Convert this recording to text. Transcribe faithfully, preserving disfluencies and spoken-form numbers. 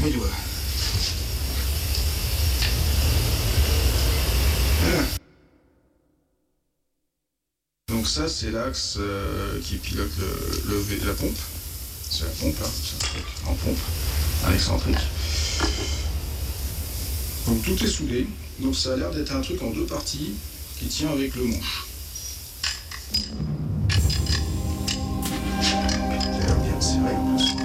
mes doigts. Voilà. Donc ça, c'est l'axe euh, qui pilote le, le, la pompe. C'est la pompe, hein, c'est un truc en pompe, un excentrique. Donc tout est soudé. Donc ça a l'air d'être un truc en deux parties qui tient avec le manche.